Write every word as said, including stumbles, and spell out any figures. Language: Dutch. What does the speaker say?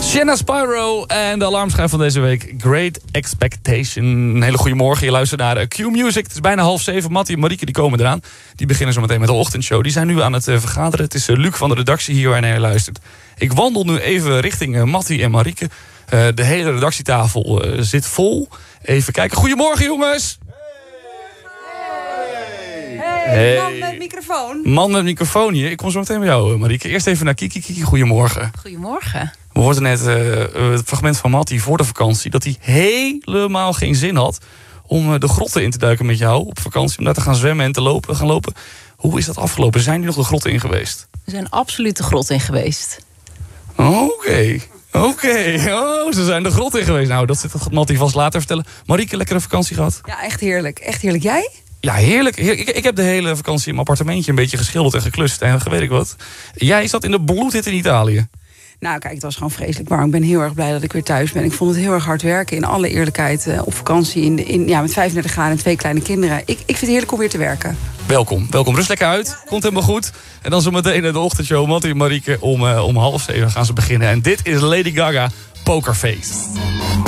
Shanna Spyro en de alarmschijf van deze week. Great Expectation. Een hele goede morgen. Je luistert naar Q Music. Het is bijna half zeven. Mattie en Marieke die komen eraan. Die beginnen zo meteen met de ochtendshow. Die zijn nu aan het uh, vergaderen. Het is uh, Luc van de redactie hier waar je luistert. Ik wandel nu even richting uh, Mattie en Marieke. Uh, de hele redactietafel uh, zit vol. Even kijken. Goedemorgen jongens. Hey, man met microfoon. Man met microfoon hier. Ik kom zo meteen bij jou, Marieke. Eerst even naar Kiki. Kiki, goedemorgen. Goedemorgen. We hoorden net uh, het fragment van Mattie voor de vakantie... dat hij helemaal geen zin had om uh, de grotten in te duiken met jou op vakantie. Om daar te gaan zwemmen en te lopen, gaan lopen. Hoe is dat afgelopen? Zijn jullie nog de grotten in geweest? We zijn absoluut de grot in geweest. Oké. Okay. Oké. Okay. Oh, ze zijn de grot in geweest. Nou, dat gaat Mattie vast later vertellen. Marieke, lekkere vakantie gehad? Ja, echt heerlijk. Echt heerlijk. Jij? Ja, heerlijk. heerlijk. Ik, ik heb de hele vakantie in mijn appartementje een beetje geschilderd en geklust. En weet ik wat. Jij zat in de bloedhit in Italië. Nou, kijk, het was gewoon vreselijk warm. Ik ben heel erg blij dat ik weer thuis ben. Ik vond het heel erg hard werken. In alle eerlijkheid, uh, op vakantie. In, in, ja, met vijfendertig graden en twee kleine kinderen. Ik, ik vind het heerlijk om weer te werken. Welkom. Welkom. Rust lekker uit. Komt helemaal goed. En dan zo meteen de ochtendshow. Mattie en Marieke om, uh, om half zeven gaan ze beginnen. En dit is Lady Gaga, Poker Face.